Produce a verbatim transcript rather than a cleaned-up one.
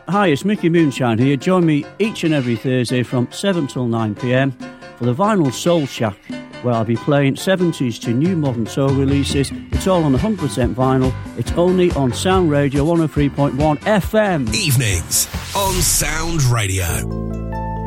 Hi, it's Mickey Moonshine here. Join me each and every Thursday from seven till nine p m for the Vinyl Soul Shack, where I'll be playing seventies to new modern soul releases. It's all on one hundred percent vinyl. It's only on Sound Radio one oh three point one F M. Evenings on Sound Radio.